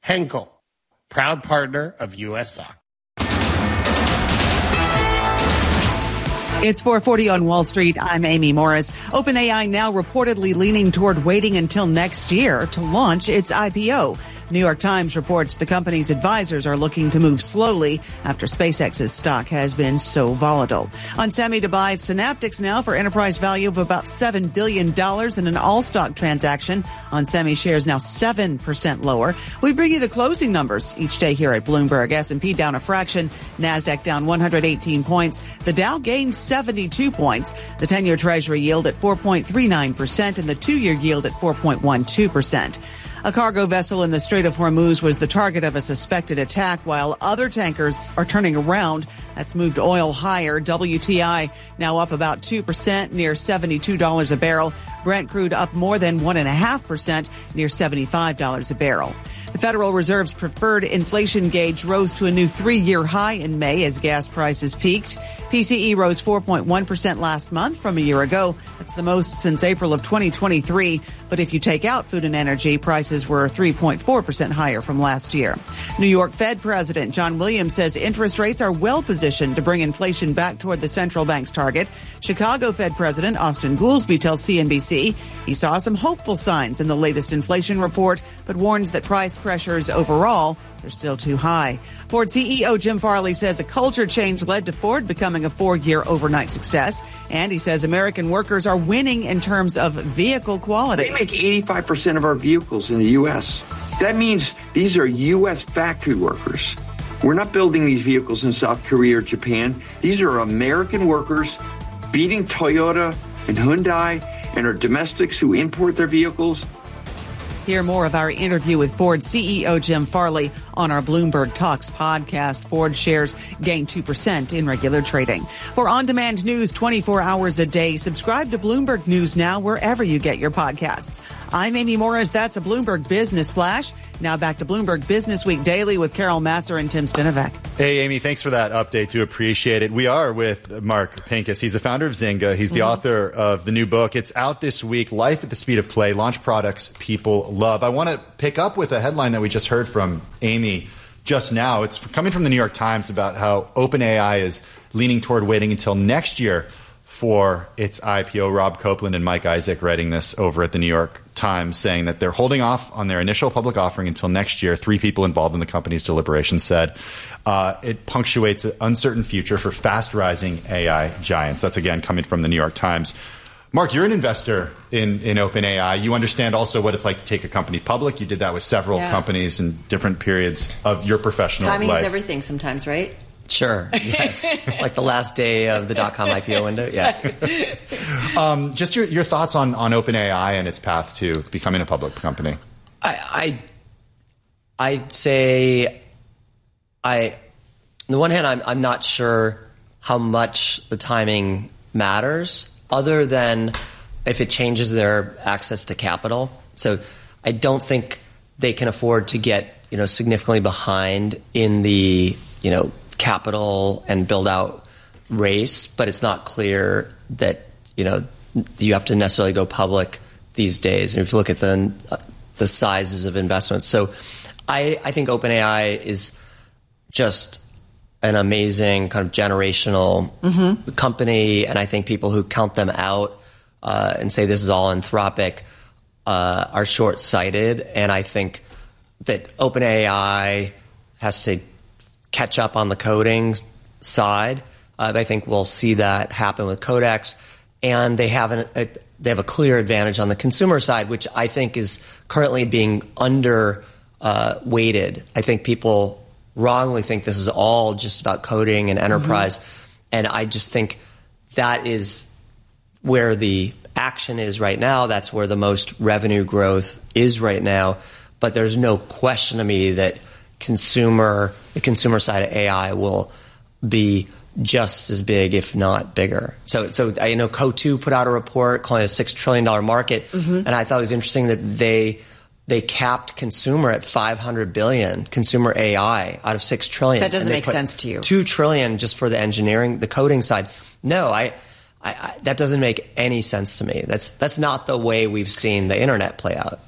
Henkel, proud partner of U.S. Soccer. It's 4:40 on Wall Street. I'm Amy Morris. OpenAI now reportedly leaning toward waiting until next year to launch its IPO. New York Times reports the company's advisors are looking to move slowly after SpaceX's stock has been so volatile. On Semi to buy Synaptics now for enterprise value of about $7 billion in an all-stock transaction. On Semi shares now 7% lower. We bring you the closing numbers each day here at Bloomberg. S&P down a fraction. NASDAQ down 118 points. The Dow gained 72 points. The 10-year Treasury yield at 4.39% and the 2-year yield at 4.12%. A cargo vessel in the Strait of Hormuz was the target of a suspected attack while other tankers are turning around. That's moved oil higher. WTI now up about 2%, near $72 a barrel. Brent crude up more than 1.5%, near $75 a barrel. The Federal Reserve's preferred inflation gauge rose to a new 3-year high in May as gas prices peaked. PCE rose 4.1% last month from a year ago. That's the most since April of 2023. But if you take out food and energy, prices were 3.4% higher from last year. New York Fed President John Williams says interest rates are well positioned to bring inflation back toward the central bank's target. Chicago Fed President Austin Goolsbee tells CNBC he saw some hopeful signs in the latest inflation report, but warns that price pressures overall are still too high. Ford CEO Jim Farley says a culture change led to Ford becoming a 4-year overnight success. And he says American workers are winning in terms of vehicle quality. They make 85% of our vehicles in the U.S. That means these are U.S. factory workers. We're not building these vehicles in South Korea or Japan. These are American workers beating Toyota and Hyundai and our domestics who import their vehicles. Hear more of our interview with Ford CEO Jim Farley on our Bloomberg Talks podcast. Ford shares gained 2% in regular trading. For on-demand news 24 hours a day, subscribe to Bloomberg News Now wherever you get your podcasts. I'm Amy Morris. That's a Bloomberg Business Flash. Now back to Bloomberg Business Week Daily with Carol Masser and Tim Stinovec. Hey, Amy, thanks for that update. Do appreciate it. We are with Mark Pincus. He's the founder of Zynga. He's the author of the new book. It's out this week, Life at the Speed of Play, Launch Products People Love. I want to pick up with a headline that we just heard from Amy just now. It's coming from the New York Times about how OpenAI is leaning toward waiting until next year for its IPO. Rob Copeland and Mike Isaac writing this over at the New York Times, saying that they're holding off on their initial public offering until next year. 3 people involved in the company's deliberations said it punctuates an uncertain future for fast-rising AI giants. That's, again, coming from the New York Times. Mark, you're an investor in OpenAI. You understand also what it's like to take a company public. You did that with several companies in different periods of your professional life. Timing is everything sometimes, right? Sure, yes. Like the last day of the .com IPO window, yeah. Just your thoughts on OpenAI and its path to becoming a public company. I'd say, on the one hand, I'm not sure how much the timing matters, other than if it changes their access to capital. So I don't think they can afford to get, significantly behind in the, capital and build out race, but it's not clear that, you have to necessarily go public these days. And if you look at the sizes of investments. So I think OpenAI is just an amazing kind of generational company. And I think people who count them out and say this is all Anthropic are short-sighted. And I think that OpenAI has to catch up on the coding side. I think we'll see that happen with Codex. And they have a clear advantage on the consumer side, which I think is currently being weighted. I think people wrongly think this is all just about coding and enterprise. And I just think that is where the action is right now. That's where the most revenue growth is right now. But there's no question to me that the consumer side of AI will be just as big, if not bigger. So I know Coatue put out a report calling it a $6 trillion market. And I thought it was interesting that they capped consumer at $500 billion, consumer AI out of $6 trillion. That doesn't make sense to you. $2 trillion just for the engineering, the coding side. No, that doesn't make any sense to me. That's not the way we've seen the internet play out.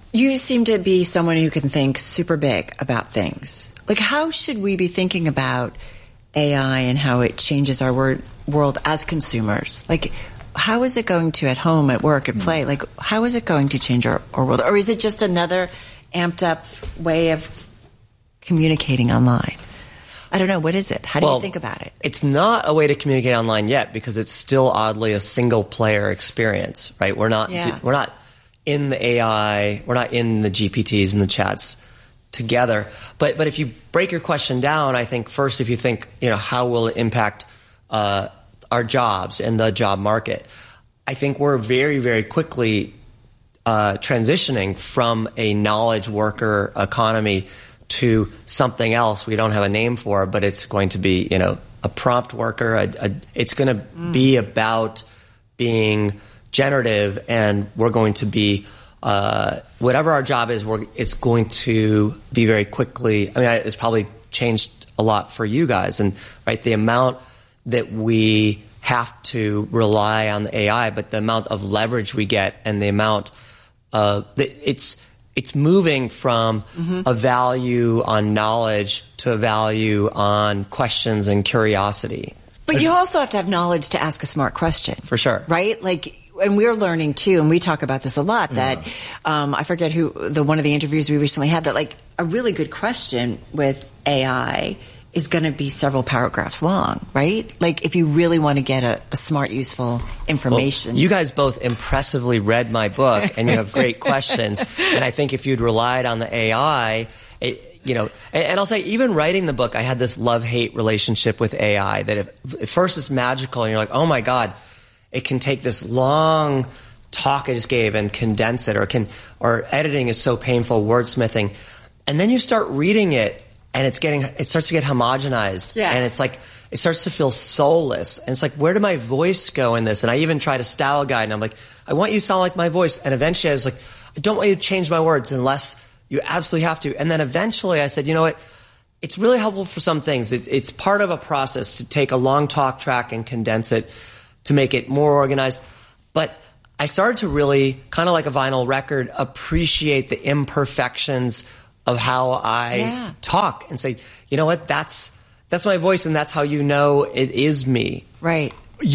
You seem to be someone who can think super big about things. Like, how should we be thinking about AI and how it changes our world as consumers? Like, how is it going to, at home, at work, at play, like, how is it going to change our world? Or is it just another amped up way of communicating online? I don't know. What is it? How do you think about it? It's not a way to communicate online yet because it's still oddly a single player experience, right? We're not in the AI, we're not in the GPTs and the chats together. But if you break your question down, I think first if you think, how will it impact our jobs and the job market, I think we're very, very quickly transitioning from a knowledge worker economy to something else we don't have a name for, but it's going to be, a prompt worker. It's going to be about being generative, and we're going to be whatever our job is. It's going to be very quickly. I mean, it's probably changed a lot for you guys, and right, the amount that we have to rely on the AI, but the amount of leverage we get, and the amount it's moving from a value on knowledge to a value on questions and curiosity. But you also have to have knowledge to ask a smart question. For sure. Right? Like, and we're learning too, and we talk about this a lot, that I forget one of the interviews we recently had, that like a really good question with AI is going to be several paragraphs long, right? Like, if you really want to get a smart, useful information. Well, you guys both impressively read my book, and you have great questions. And I think if you'd relied on the AI, and I'll say, even writing the book, I had this love-hate relationship with AI that at first it's magical, and you're like, oh my God, it can take this long talk I just gave and condense it, or editing is so painful, wordsmithing. And then you start reading it, and it starts to get homogenized. Yeah. And it's like, it starts to feel soulless. And it's like, where did my voice go in this? And I even tried a style guide, and I'm like, I want you to sound like my voice. And eventually I was like, I don't want you to change my words unless you absolutely have to. And then eventually I said, you know what? It's really helpful for some things. It's part of a process to take a long talk track and condense it to make it more organized. But I started to really, kind of like a vinyl record, appreciate the imperfections of how I talk and say, you know what, that's my voice, and that's how it is me. Right.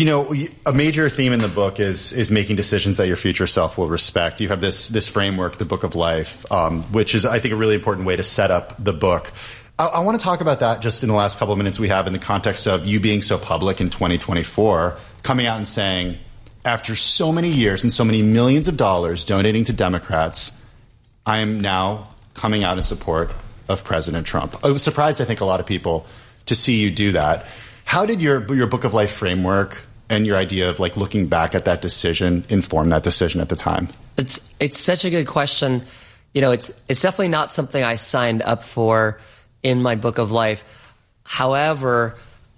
A major theme in the book is making decisions that your future self will respect. You have this framework, the Book of Life, which is, I think, a really important way to set up the book. I want to talk about that just in the last couple of minutes we have in the context of you being so public in 2024, coming out and saying, after so many years and so many millions of dollars donating to Democrats, I am now coming out in support of President Trump. I was surprised, I think, a lot of people to see you do that. How did your Book of Life framework and your idea of like looking back at that decision inform that decision at the time? It's such a good question. It's definitely not something I signed up for in my Book of Life. However,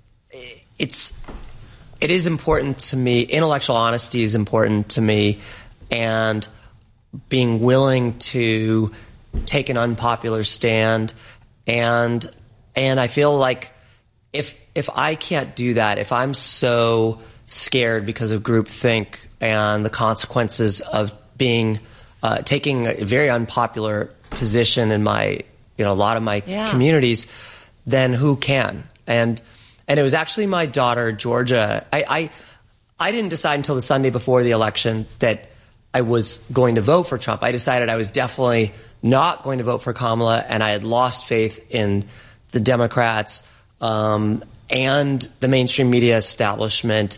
it is important to me. Intellectual honesty is important to me, and being willing to take an unpopular stand, and I feel like if I can't do that, if I'm so scared because of groupthink and the consequences of being taking a very unpopular position in my a lot of my communities, then who can? And it was actually my daughter Georgia. I didn't decide until the Sunday before the election that I was going to vote for Trump. I decided I was definitely not going to vote for Kamala, and I had lost faith in the Democrats and the mainstream media establishment,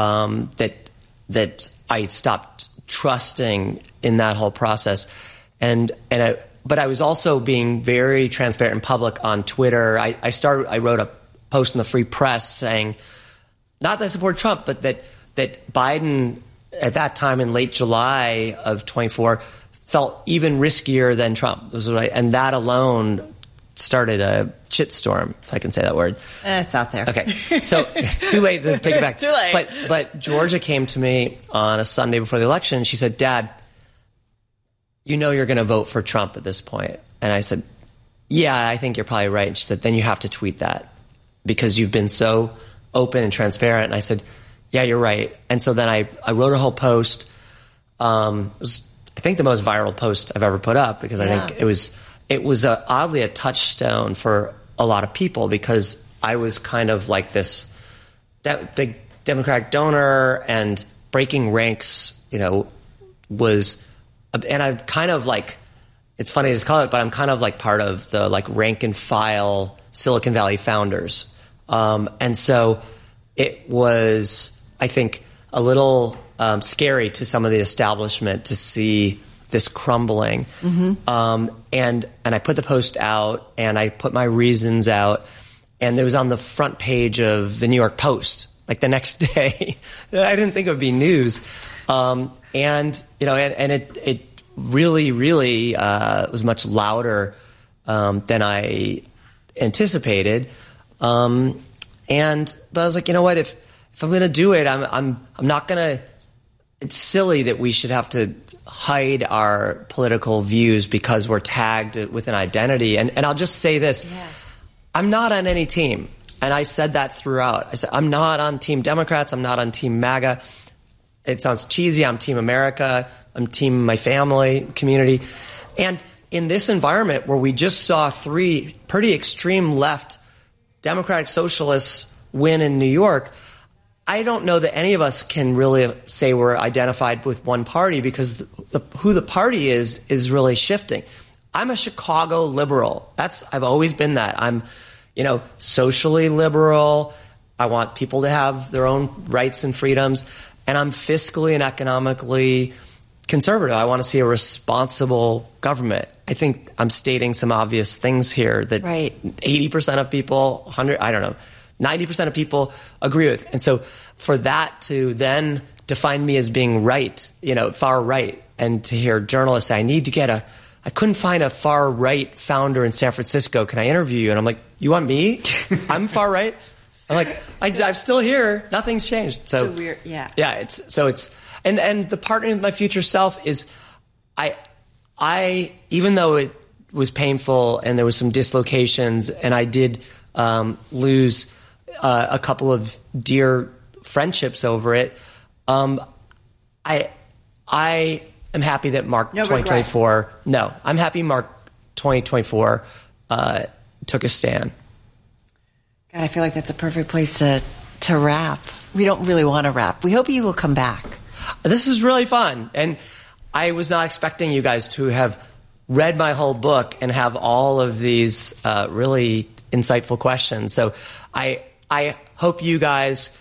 that I stopped trusting in that whole process. But I was also being very transparent and public on Twitter. I wrote a post in the Free Press saying, not that I support Trump, but that Biden at that time in late July of 24 felt even riskier than Trump. And that alone started a shitstorm, if I can say that word. It's out there. Okay. So it's too late to take it back. Too late. But Georgia came to me on a Sunday before the election, and she said, Dad, you're going to vote for Trump at this point. And I said, yeah, I think you're probably right. And she said, then you have to tweet that because you've been so open and transparent. And I said, yeah, you're right. And so then I wrote a whole post. It was I think, the most viral post I've ever put up, because I think it was oddly a touchstone for a lot of people, because I was kind of like this big Democratic donor, and breaking ranks, was, and I'm kind of like, it's funny to call it, but I'm kind of like part of the like rank and file Silicon Valley founders. And so it was, I think, a little scary to some of the establishment to see this crumbling. Mm-hmm. And I put the post out, and I put my reasons out, and it was on the front page of the New York Post, like the next day. I didn't think it would be news. And it really, really was much louder than I anticipated. But I was like, you know what? If I'm going to do it, I'm not going to. It's silly that we should have to hide our political views because we're tagged with an identity. And I'll just say this: I'm not on any team, and I said that throughout. I said I'm not on Team Democrats. I'm not on Team MAGA. It sounds cheesy. I'm Team America. I'm Team my family, community. And in this environment where we just saw 3 pretty extreme left Democratic Socialists win in New York, I don't know that any of us can really say we're identified with one party, because who the party is really shifting. I'm a Chicago liberal. I've always been that. I'm, socially liberal. I want people to have their own rights and freedoms. And I'm fiscally and economically conservative. I want to see a responsible government. I think I'm stating some obvious things here that 80% of people, 90% of people agree with. And so for that to then define me as being right, far right, and to hear journalists say, I couldn't find a far right founder in San Francisco. Can I interview you? And I'm like, you want me? I'm far right? I'm like, I'm still here. Nothing's changed. So weird, yeah. Yeah, and the partnering with my future self is, I even though it was painful and there was some dislocations, and I did lose a couple of dear friendships over it, I am happy that Mark 2024. No, I'm happy Mark 2024 took a stand. God, I feel like that's a perfect place to wrap. We don't really want to wrap. We hope you will come back. This is really fun. And I was not expecting you guys to have read my whole book and have all of these really insightful questions. So I hope you guys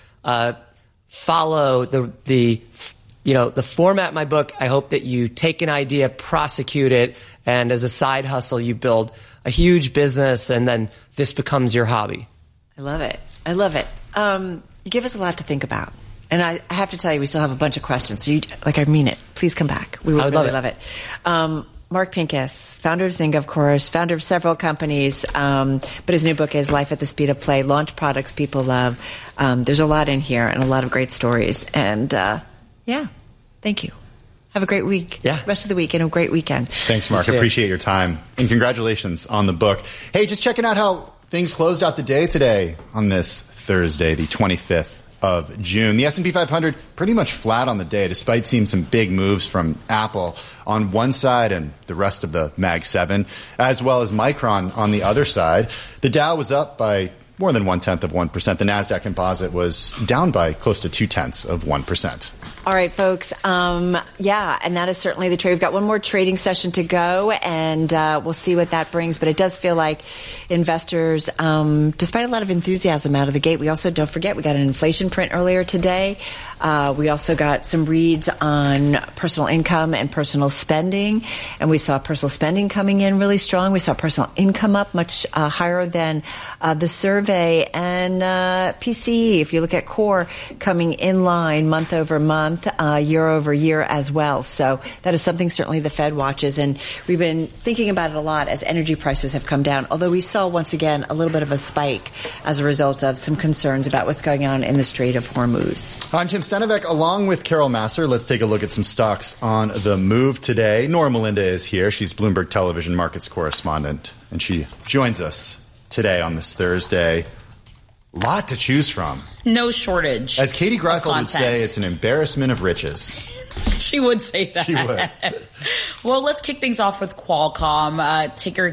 follow the format of my book. I hope that you take an idea, prosecute it, and as a side hustle, you build a huge business, and then this becomes your hobby. I love it. You give us a lot to think about. And I have to tell you, we still have a bunch of questions. So I mean it. Please come back. We would really love it. Mark Pincus, founder of Zynga, of course, founder of several companies. But his new book is Life at the Speed of Play, Launch Products People Love. There's a lot in here and a lot of great stories. And thank you. Have a great week. Yeah. Rest of the week and a great weekend. Thanks, Mark. I appreciate your time. And congratulations on the book. Hey, just checking out how things closed out the day today on this Thursday, the 25th of June. The S&P 500 pretty much flat on the day, despite seeing some big moves from Apple on one side and the rest of the Mag 7, as well as Micron on the other side. The Dow was up by more than 0.1%. The NASDAQ composite was down by close to 0.2%. All right, folks. And that is certainly the trade. We've got one more trading session to go, and we'll see what that brings. But it does feel like investors, despite a lot of enthusiasm out of the gate, we also, don't forget, we got an inflation print earlier today. We also got some reads on personal income and personal spending, and we saw personal spending coming in really strong. We saw personal income up much higher than the survey, and PCE, if you look at core, coming in line month over month, year over year as well. So that is something certainly the Fed watches, and we've been thinking about it a lot as energy prices have come down, although we saw once again a little bit of a spike as a result of some concerns about what's going on in the Strait of Hormuz. I'm Tim Stenivek, along with Carol Massar. Let's take a look at some stocks on the move today. Nora Melinda is here. She's Bloomberg Television Markets correspondent, and she joins us today on this Thursday. Lot to choose from. No shortage. As Katie Greifeld would say, it's an embarrassment of riches. She would say that. She would. Well, let's kick things off with Qualcomm, ticker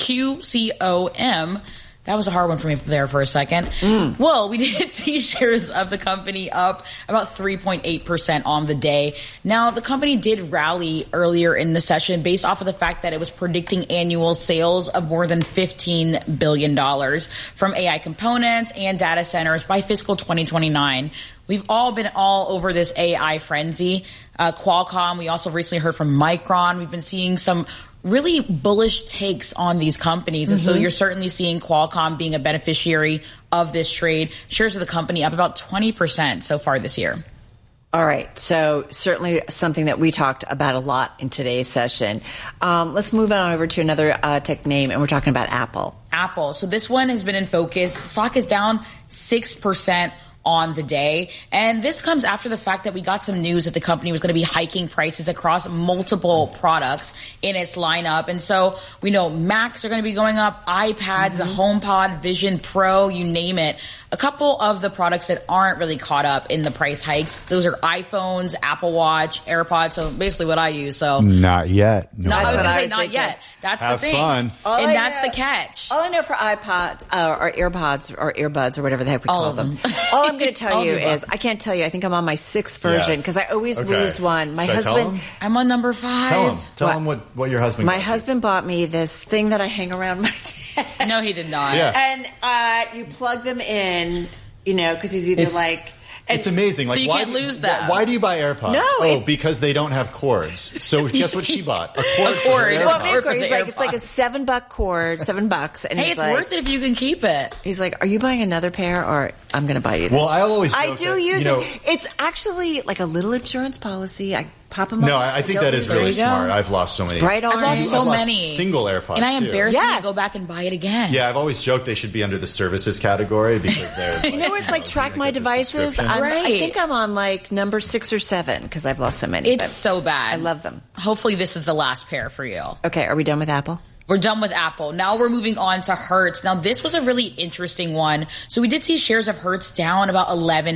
QCOM. That was a hard one for me there for a second. Well, we did see shares of the company up about 3.8% on the day. Now, the company did rally earlier in the session based off of the fact that it was predicting annual sales of more than $15 billion from AI components and data centers by fiscal 2029. We've all been all over this AI frenzy. Qualcomm, we also recently heard from Micron. We've been seeing some really bullish takes on these companies. And so you're certainly seeing Qualcomm being a beneficiary of this trade. Shares of the company up about 20% so far this year. All right. So certainly something that we talked about a lot in today's session. Let's move on over to another tech name, and we're talking about Apple. Apple. So this one has been in focus. The stock is down 6% on the day. And this comes after the fact that we got some news that the company was going to be hiking prices across multiple products in its lineup. And so we know Macs are going to be going up, iPads, the HomePod, Vision Pro, you name it. A couple of the products that aren't really caught up in the price hikes, those are iPhones, Apple Watch, AirPods, so basically what I use. So Not yet. No, I was going to say not thinking. yet. That's Have the thing. fun. And that's the catch. All I know for iPods or AirPods or earbuds or whatever the heck we All call of them. them. All I'm going to tell All you the above. is I can't tell you. I think I'm on my 6th version because I always lose one. My Should I tell husband. him? I'm on number 5. Tell him what your husband My got you. husband bought me this thing that I hang around my desk. No, he did not. Yeah. And you plug them in, because he's either It's amazing. So Like, you why can't do lose them. Why do you buy AirPods? No, Because they don't have cords. So guess what she bought? A cord. A for cord. her Well, AirPods. maybe- for He's the like, it's like a AirPods. $7 cord, $7, and Hey, he's it's like, worth it if you can keep it. He's like, "Are you buying another pair, or I'm going to buy you this?" Well, I always I joke do that, use you know- it. It's actually like a little insurance policy. I pop them. No, up. I think don't that is use really There you go. smart. I've lost so many. Bright I've orange. lost so I've lost many. single AirPods, And I too. embarrass me Yes. to go back and buy it again. Yeah, I've always joked they should be under the services category because they're. You know where it's like track my get the devices? subscription. I Right. think I'm on like number 6 or 7 because I've lost so many. It's but so bad. I love them. Hopefully this is the last pair for you. Okay, are we done with Apple? We're done with Apple. Now we're moving on to Hertz. Now this was a really interesting one. So we did see shares of Hertz down about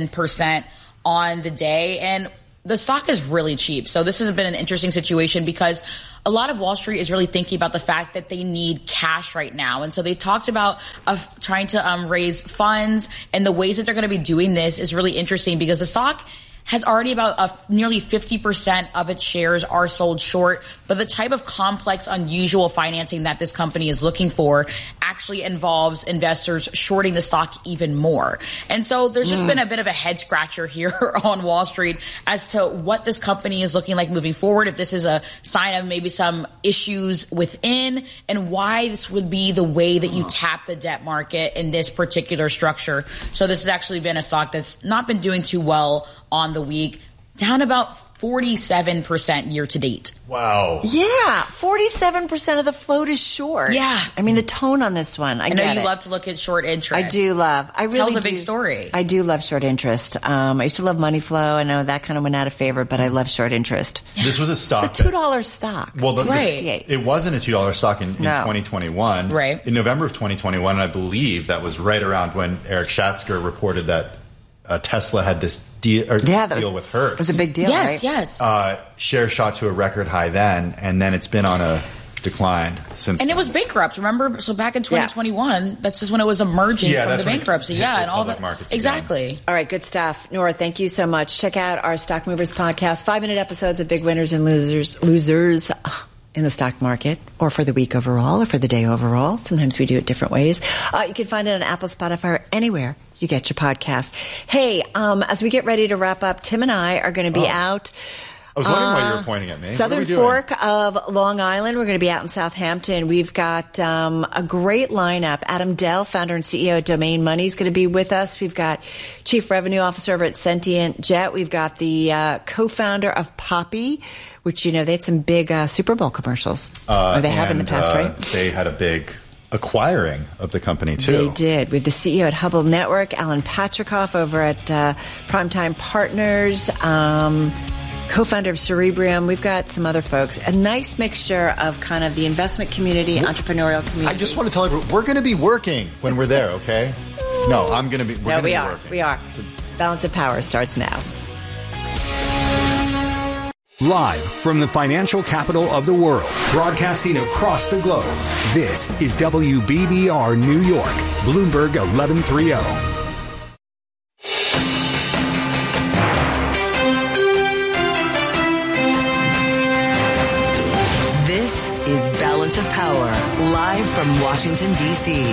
11% on the day, and the stock is really cheap. So this has been an interesting situation because a lot of Wall Street is really thinking about the fact that they need cash right now. And so they talked about trying to raise funds, and the ways that they're going to be doing this is really interesting because the stock has already about nearly 50% of its shares are sold short, but the type of complex, unusual financing that this company is looking for actually involves investors shorting the stock even more. And so there's just been a bit of a head scratcher here on Wall Street as to what this company is looking like moving forward, if this is a sign of maybe some issues within, and why this would be the way that you tap the debt market in this particular structure. So this has actually been a stock that's not been doing too well on the week, down about 47% year to date. Wow. Yeah, 47% of the float is short. Yeah. I mean, the tone on this one, I I know get you it. love to look at short interest. I do love. I really Tells a do. big story. I do love short interest. I used to love money flow. I know that kind of went out of favor, but I love short interest. This was a stock. It's a $2 stock. Well, Right. it wasn't a $2 stock in No. 2021. Right. In November of 2021, and I believe that was right around when Eric Schatzker reported that Tesla had this deal with Hertz. It was a big deal, Yes, right? yes. Shares shot to a record high then, and then it's been on a decline since. And then. it was bankrupt, remember? So back in 2021, that's just when it was emerging Yeah, from that's the when it bankruptcy. hit Yeah, the and all public that. markets again. Exactly. All right, good stuff. Nora, thank you so much. Check out our Stock Movers podcast, 5-minute episodes of big winners and losers in the stock market, or for the week overall, or for the day overall. Sometimes we do it different ways. You can find it on Apple, Spotify, or anywhere you get your podcast. Hey, as we get ready to wrap up, Tim and I are going to be out. I was wondering why you were pointing at me. Southern What are we doing? Fork of Long Island. We're going to be out in Southampton. We've got a great lineup. Adam Dell, founder and CEO of Domain Money, is going to be with us. We've got Chief Revenue Officer over at Sentient Jet. We've got the co-founder of Poppy, which, they had some big Super Bowl commercials. Or they have in the past, right? They had a big acquiring of the company, too. They did. We have the CEO at Hubble Network, Alan Patrikoff, over at Primetime Partners, co-founder of Cerebrium. We've got some other folks. A nice mixture of kind of the investment community, entrepreneurial community. I just want to tell everyone, we're going to be working when we're there, okay? No, I'm going to be. We're No, gonna we be are. working. We are. Balance of Power starts now. Live from the financial capital of the world, broadcasting across the globe, this is WBBR New York, Bloomberg 1130. This is Balance of Power, live from Washington, D.C.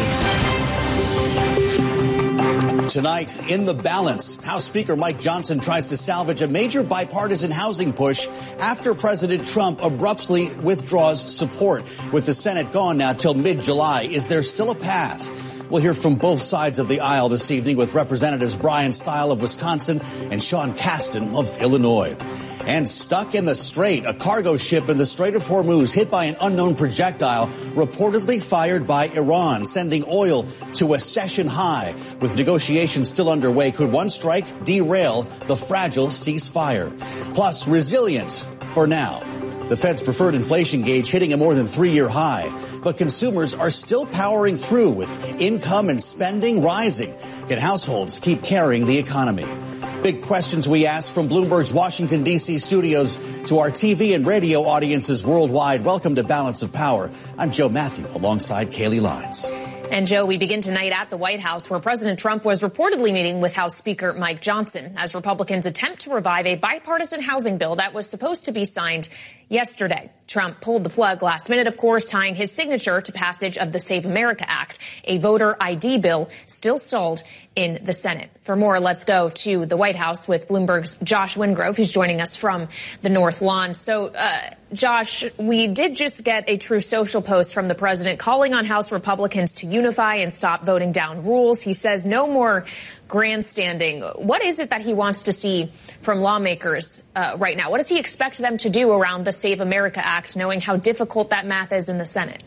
Tonight, in The Balance, House Speaker Mike Johnson tries to salvage a major bipartisan housing push after President Trump abruptly withdraws support. With the Senate gone now till mid-July, is there still a path? We'll hear from both sides of the aisle this evening with Representatives Brian Stile of Wisconsin and Sean Casten of Illinois. And stuck in the Strait, a cargo ship in the Strait of Hormuz hit by an unknown projectile reportedly fired by Iran, sending oil to a session high. With negotiations still underway, could one strike derail the fragile ceasefire? Plus, resilience for now. The Fed's preferred inflation gauge hitting a more than 3-year high. But consumers are still powering through with income and spending rising. Can households keep carrying the economy? Big questions we ask from Bloomberg's Washington, D.C. studios to our TV and radio audiences worldwide. Welcome to Balance of Power. I'm Joe Matthew alongside Kaylee Lyons. And Joe, we begin tonight at the White House, where President Trump was reportedly meeting with House Speaker Mike Johnson as Republicans attempt to revive a bipartisan housing bill that was supposed to be signed yesterday. Trump pulled the plug last minute, of course, tying his signature to passage of the Save America Act, a voter ID bill still stalled in the Senate. For more, let's go to the White House with Bloomberg's Josh Wingrove, who's joining us from the North Lawn. So, Josh, we did just get a Truth Social post from the president calling on House Republicans to unify and stop voting down rules. He says no more grandstanding. What is it that he wants to see from lawmakers right now? What does he expect them to do around the Save America Act, knowing how difficult that math is in the Senate?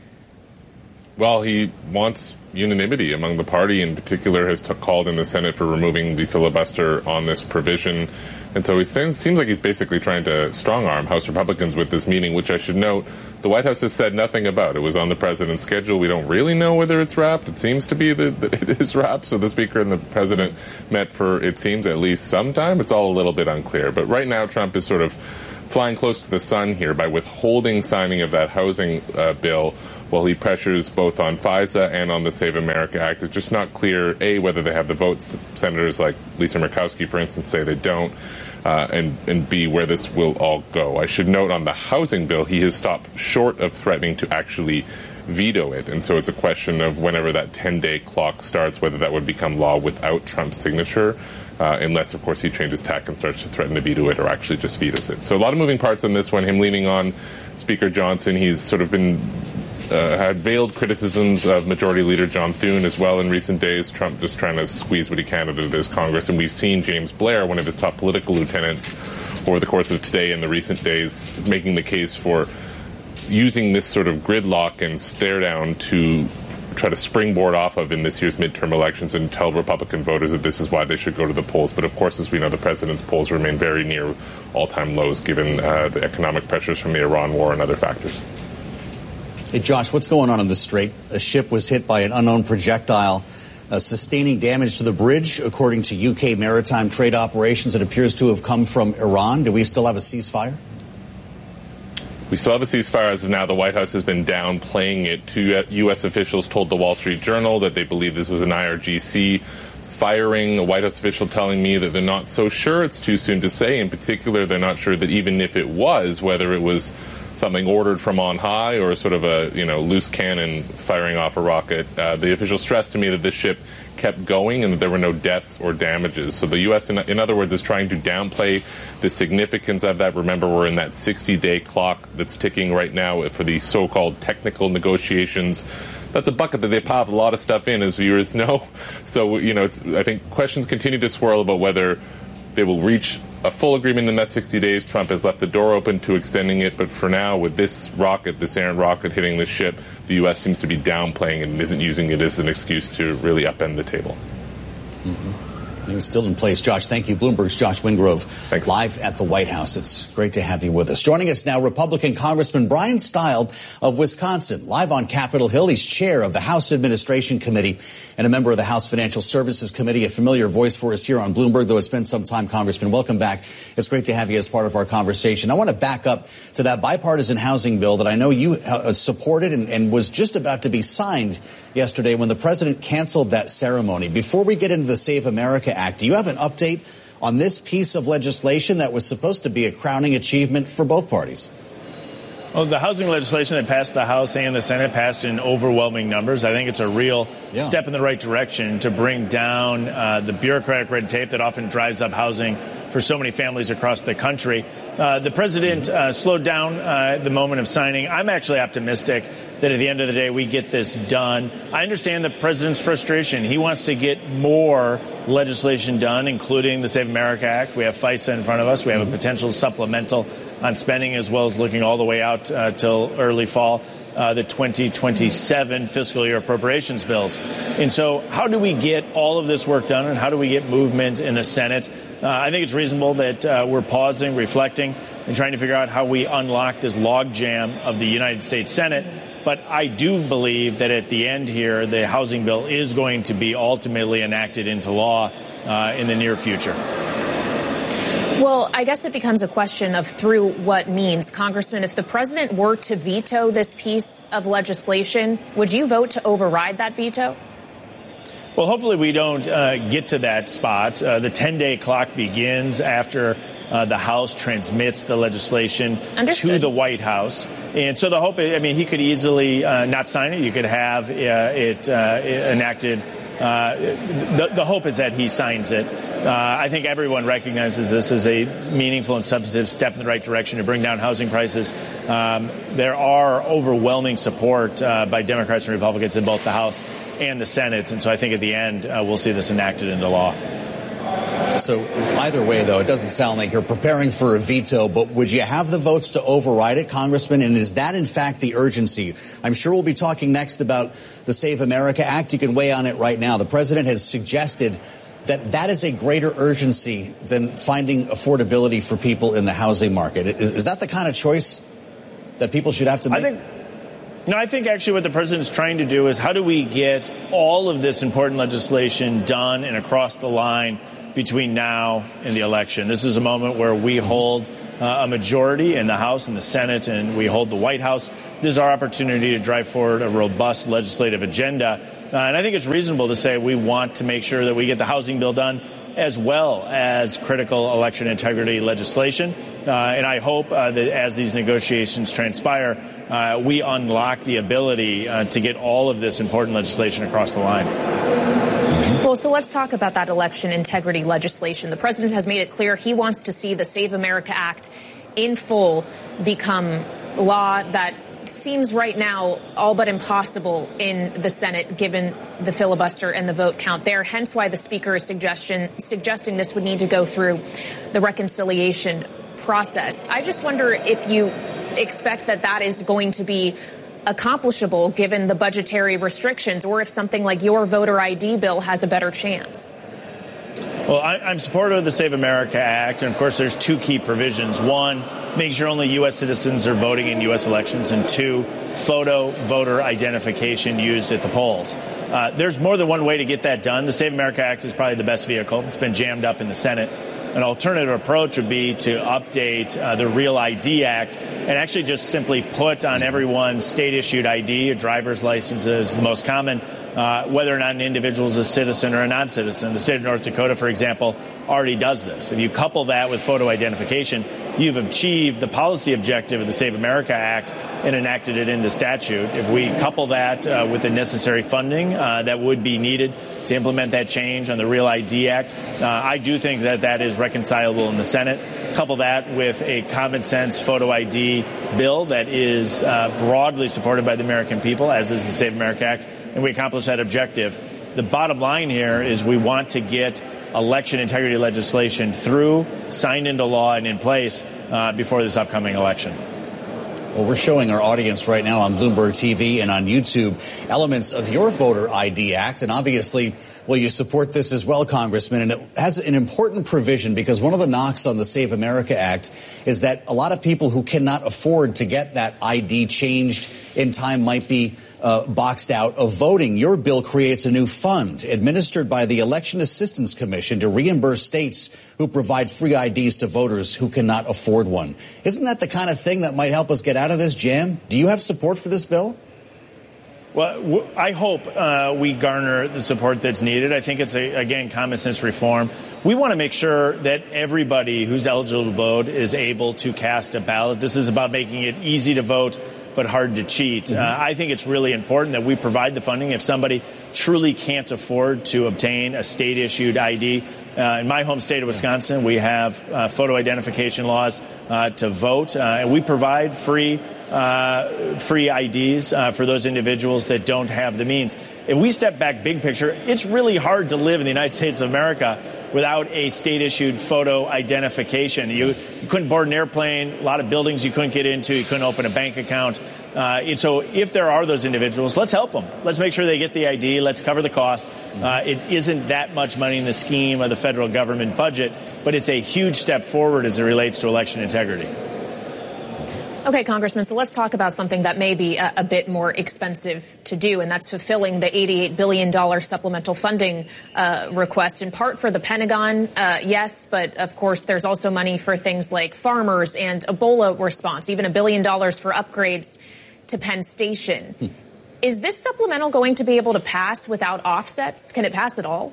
Well, he wants unanimity among the party. In particular, has called in the Senate for removing the filibuster on this provision. And so it seems like he's basically trying to strong-arm House Republicans with this meeting, which I should note the White House has said nothing about. It was on the president's schedule. We don't really know whether it's wrapped. It seems to be that it is wrapped. So the speaker and the president met for, it seems, at least some time. It's all a little bit unclear. But right now, Trump is sort of flying close to the sun here by withholding signing of that housing bill while he pressures both on FISA and on the Save America Act. It's just not clear, A, whether they have the votes. Senators like Lisa Murkowski, for instance, say they don't, and B, where this will all go. I should note on the housing bill, he has stopped short of threatening to actually veto it. And so it's a question of whenever that 10-day clock starts, whether that would become law without Trump's signature, unless, of course, he changes tack and starts to threaten to veto it or actually just vetoes it. So a lot of moving parts on this one, him leaning on Speaker Johnson. He's sort of been had veiled criticisms of Majority Leader John Thune as well in recent days. Trump just trying to squeeze what he can out of this Congress. And we've seen James Blair, one of his top political lieutenants, over the course of today and the recent days, making the case for using this sort of gridlock and stare down to try to springboard off of in this year's midterm elections and tell Republican voters that this is why they should go to the polls. But of course, as we know, the president's polls remain very near all-time lows given the economic pressures from the Iran war and other factors. Hey, Josh, what's going on in the Strait? A ship was hit by an unknown projectile, sustaining damage to the bridge. According to UK maritime trade operations, it appears to have come from Iran. Do we still have a ceasefire? We still have a ceasefire as of now. The White House has been downplaying it. Two U.S. officials told the Wall Street Journal that they believe this was an IRGC firing. A White House official telling me that they're not so sure. It's too soon to say. In particular, they're not sure that even if it was, whether it was something ordered from on high or sort of a loose cannon firing off a rocket. The official stressed to me that the ship kept going and that there were no deaths or damages. So the U.S., in other words, is trying to downplay the significance of that. Remember, we're in that 60-day clock that's ticking right now for the so-called technical negotiations. That's a bucket that they pop a lot of stuff in, as viewers know. So, I think questions continue to swirl about whether they will reach a full agreement in that 60 days. Trump has left the door open to extending it. But for now, with this errant rocket hitting the ship, the U.S. seems to be downplaying it and isn't using it as an excuse to really upend the table. Mm-hmm. It's still in place. Josh, thank you. Bloomberg's Josh Wingrove, live at the White House. It's great to have you with us. Joining us now, Republican Congressman Brian Stile of Wisconsin, live on Capitol Hill. He's chair of the House Administration Committee and a member of the House Financial Services Committee, a familiar voice for us here on Bloomberg, though it's been some time, Congressman. Welcome back. It's great to have you as part of our conversation. I want to back up to that bipartisan housing bill that I know you supported and was just about to be signed yesterday when the president canceled that ceremony. Before we get into the Save America Act, do you have an update on this piece of legislation that was supposed to be a crowning achievement for both parties? Well, the housing legislation that passed the House and the Senate passed in overwhelming numbers. I think it's a real step in the right direction to bring down the bureaucratic red tape that often drives up housing for so many families across the country. The president slowed down at the moment of signing. I'm actually optimistic that at the end of the day we get this done. I understand the president's frustration. He wants to get more legislation done, including the Save America Act. We have FISA in front of us. We have a potential supplemental on spending, as well as looking all the way out till early fall, the 2027 fiscal year appropriations bills. And so how do we get all of this work done, and how do we get movement in the Senate? I think it's reasonable that we're pausing, reflecting, and trying to figure out how we unlock this logjam of the United States Senate. But I do believe that at the end here, the housing bill is going to be ultimately enacted into law in the near future. Well, I guess it becomes a question of through what means. Congressman, if the president were to veto this piece of legislation, would you vote to override that veto? Well, hopefully we don't get to that spot. The 10-day clock begins after the House transmits the legislation to the White House. And so the hope, he could easily not sign it. You could have it enacted. The hope is that he signs it. I think everyone recognizes this as a meaningful and substantive step in the right direction to bring down housing prices. There are overwhelming support by Democrats and Republicans in both the House and the Senate. And so I think at the end, we'll see this enacted into law. So either way, though, it doesn't sound like you're preparing for a veto, but would you have the votes to override it, Congressman? And is that, in fact, the urgency? I'm sure we'll be talking next about the Save America Act. You can weigh on it right now. The president has suggested that that is a greater urgency than finding affordability for people in the housing market. Is that the kind of choice that people should have to make? I think actually what the president is trying to do is how do we get all of this important legislation done and across the line between now and the election. This is a moment where we hold a majority in the House and the Senate, and we hold the White House. This is our opportunity to drive forward a robust legislative agenda. And I think it's reasonable to say we want to make sure that we get the housing bill done as well as critical election integrity legislation. And I hope that as these negotiations transpire, we unlock the ability to get all of this important legislation across the line. Well, so let's talk about that election integrity legislation. The president has made it clear he wants to see the Save America Act in full become law. That seems right now all but impossible in the Senate, given the filibuster and the vote count there. Hence why the speaker is suggesting this would need to go through the reconciliation process. I just wonder if you expect that that is going to be accomplishable given the budgetary restrictions, or if something like your voter ID bill has a better chance. Well, I'm supportive of the Save America Act. And of course, there's two key provisions. One, make sure only U.S. citizens are voting in U.S. elections. And two, photo voter identification used at the polls. There's more than one way to get that done. The Save America Act is probably the best vehicle. It's been jammed up in the Senate. An alternative approach would be to update the Real ID Act and actually just simply put on everyone's state-issued ID, a driver's license is the most common, whether or not an individual is a citizen or a non-citizen. The state of North Dakota, for example, already does this. If you couple that with photo identification, you've achieved the policy objective of the Save America Act and enacted it into statute. If we couple that with the necessary funding that would be needed to implement that change on the Real ID Act, I do think that that is reconcilable in the Senate. Couple that with a common sense photo ID bill that is broadly supported by the American people, as is the Save America Act, and we accomplish that objective. The bottom line here is we want to get election integrity legislation through, signed into law, and in place before this upcoming election. Well, we're showing our audience right now on Bloomberg TV and on YouTube elements of your Voter ID Act. And obviously, well, you support this as well, Congressman. And it has an important provision because one of the knocks on the Save America Act is that a lot of people who cannot afford to get that ID changed in time might be boxed out of voting. Your bill creates a new fund administered by the Election Assistance Commission to reimburse states who provide free IDs to voters who cannot afford one. Isn't that the kind of thing that might help us get out of this jam? Do you have support for this bill? Well, I hope we garner the support that's needed. I think it's, again, common sense reform. We want to make sure that everybody who's eligible to vote is able to cast a ballot. This is about making it easy to vote but hard to cheat. I think it's really important that we provide the funding. If somebody truly can't afford to obtain a state-issued ID, in my home state of Wisconsin, we have photo identification laws to vote. And we provide free IDs for those individuals that don't have the means. If we step back big picture, it's really hard to live in the United States of America without a state-issued photo identification. You couldn't board an airplane, a lot of buildings you couldn't get into, you couldn't open a bank account. And so if there are those individuals, let's help them. Let's make sure they get the ID. Let's cover the cost. It isn't that much money in the scheme of the federal government budget, but it's a huge step forward as it relates to election integrity. Okay, Congressman, so let's talk about something that may be a bit more expensive to do, and that's fulfilling the $88 billion supplemental funding request, in part for the Pentagon, yes, but of course there's also money for things like farmers and Ebola response, even $1 billion for upgrades to Penn Station. Is this supplemental going to be able to pass without offsets? Can it pass at all?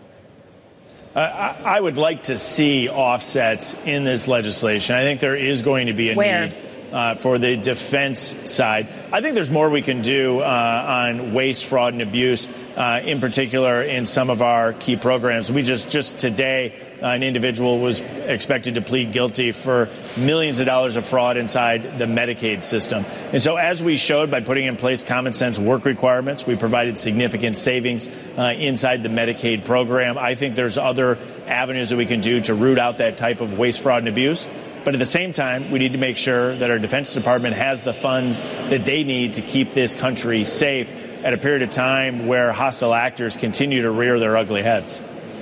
I would like to see offsets in this legislation. I think there is going to be a need for the defense side. I think there's more we can do on waste, fraud, and abuse, in particular in some of our key programs. We just today, an individual was expected to plead guilty for millions of dollars of fraud inside the Medicaid system. And so as we showed by putting in place common sense work requirements, we provided significant savings inside the Medicaid program. I think there's other avenues that we can do to root out that type of waste, fraud, and abuse. But at the same time, we need to make sure that our Defense Department has the funds that they need to keep this country safe at a period of time where hostile actors continue to rear their ugly heads.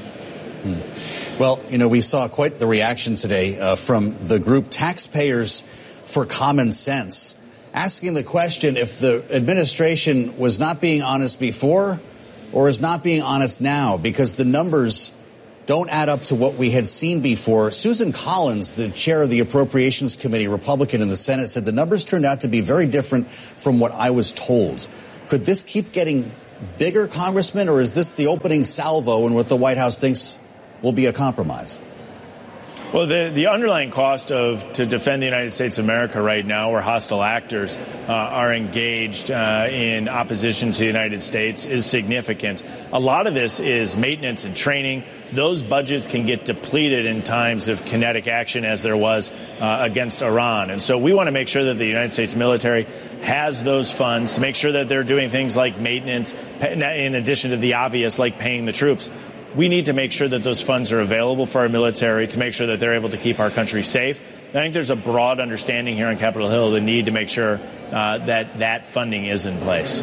Well, you know, we saw quite the reaction today from the group Taxpayers for Common Sense, asking the question if the administration was not being honest before or is not being honest now, because the numbers don't add up to what we had seen before. Susan Collins, the chair of the Appropriations Committee, Republican in the Senate, said the numbers turned out to be very different from what I was told. Could this keep getting bigger, Congressman, or is this the opening salvo and what the White House thinks will be a compromise? Well, the underlying cost to defend the United States of America right now, where hostile actors are engaged in opposition to the United States, is significant. A lot of this is maintenance and training. Those budgets can get depleted in times of kinetic action, as there was against Iran. And so we want to make sure that the United States military has those funds to make sure that they're doing things like maintenance, in addition to the obvious, like paying the troops. We need to make sure that those funds are available for our military to make sure that they're able to keep our country safe. And I think there's a broad understanding here on Capitol Hill the need to make sure that funding is in place.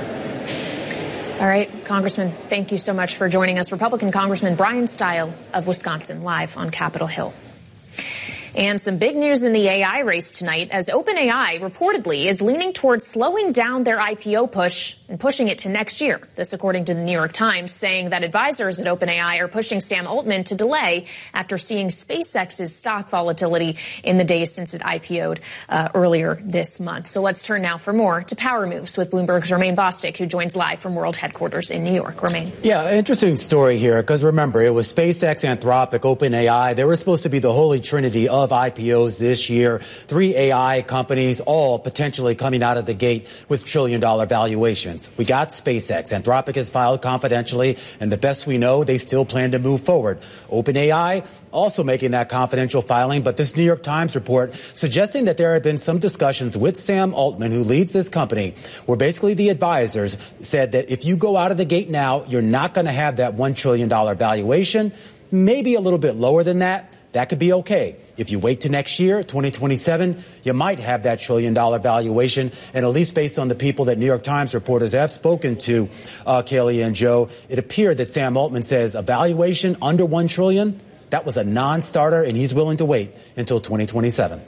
All right, Congressman, thank you so much for joining us. Republican Congressman Brian Stile of Wisconsin, live on Capitol Hill. And some big news in the AI race tonight, as OpenAI reportedly is leaning towards slowing down their IPO push and pushing it to next year. This according to the New York Times, saying that advisors at OpenAI are pushing Sam Altman to delay after seeing SpaceX's stock volatility in the days since it IPO'd earlier this month. So let's turn now for more to Power Moves with Bloomberg's Romaine Bostick, who joins live from World Headquarters in New York. Romaine. Yeah, interesting story here, because remember, it was SpaceX, Anthropic, OpenAI. They were supposed to be the holy trinity of IPOs this year. 3 AI companies, all potentially coming out of the gate with trillion-dollar valuations. We got SpaceX. Anthropic has filed confidentially, and the best we know, they still plan to move forward. OpenAI also making that confidential filing, but this New York Times report suggesting that there have been some discussions with Sam Altman, who leads this company, where basically the advisors said that if you go out of the gate now, you're not going to have that $1 trillion valuation, maybe a little bit lower than that. that could be okay. If you wait to next year, 2027, you might have that $1 trillion valuation. And at least based on the people that New York Times reporters have spoken to, Kaylee and Joe, it appeared that Sam Altman says a valuation under $1 trillion, that was a non-starter, and he's willing to wait until 2027.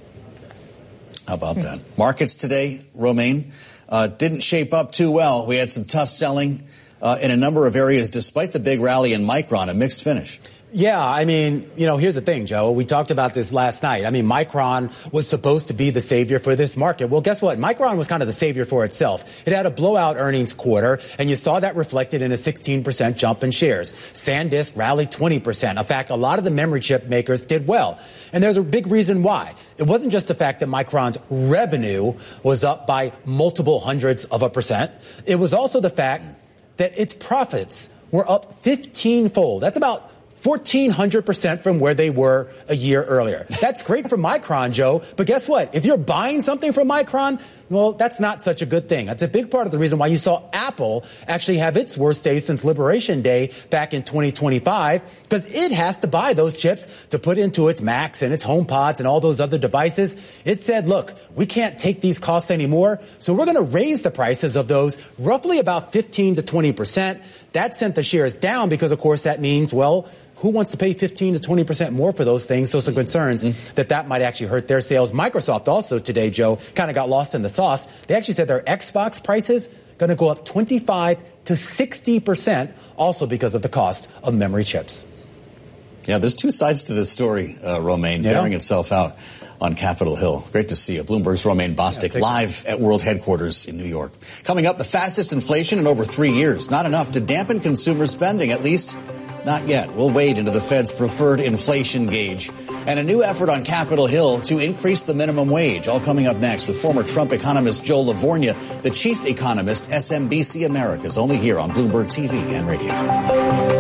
How about that? Markets today, Romaine, didn't shape up too well. We had some tough selling in a number of areas, despite the big rally in Micron, a mixed finish. Yeah, I mean, here's the thing, Joe. We talked about this last night. I mean, Micron was supposed to be the savior for this market. Well, guess what? Micron was kind of the savior for itself. It had a blowout earnings quarter, and you saw that reflected in a 16% jump in shares. SanDisk rallied 20%. In fact, a lot of the memory chip makers did well. And there's a big reason why. It wasn't just the fact that Micron's revenue was up by multiple hundreds of a percent. It was also the fact that its profits were up 15-fold. That's about 1,400% from where they were a year earlier. That's great for Micron, Joe. But guess what? If you're buying something from Micron, well, that's not such a good thing. That's a big part of the reason why you saw Apple actually have its worst day since Liberation Day back in 2025, because it has to buy those chips to put into its Macs and its HomePods and all those other devices. It said, look, we can't take these costs anymore, so we're going to raise the prices of those roughly about 15 to 20%. That sent the shares down because, of course, that means, well, who wants to pay 15 to 20% more for those things? So some concerns that might actually hurt their sales. Microsoft also today, Joe, kind of got lost in the sauce. They actually said their Xbox prices going to go up 25 to 60%, also because of the cost of memory chips. Yeah, there's two sides to this story, Romaine, bearing itself out on Capitol Hill. Great to see you. Bloomberg's Romaine Bostick live at World Headquarters in New York. Coming up, the fastest inflation in over 3 years. Not enough to dampen consumer spending, at least not yet. We'll wade into the Fed's preferred inflation gauge and a new effort on Capitol Hill to increase the minimum wage. All coming up next with former Trump economist Joe Livornia, the chief economist, SMBC Americas, only here on Bloomberg TV and radio.